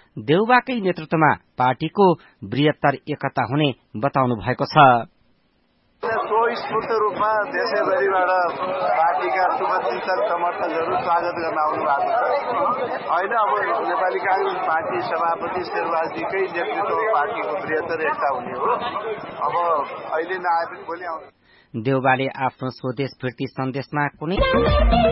देउबाकै नेतृत्वमा पार्टीको बृहत्तर एकता हुने बताउनु भएको छ। स्वस्फूर्त रूपमा देशैभरिबाट पार्टीका शुभचिन्तक समर्थकहरू स्वागत गर्न आउनु भएको छ। होइन, अब नेपाली कांग्रेस पार्टी सभापति शेरबहादुरजीकै नेतृत्वमा पार्टीको बृहत्तर एकता हुने हो। अब अहिले नआए पनि भोलि आउँछ। देउबाले आफ्नो स्वदेश फिर्ती सन्देशमा कुनै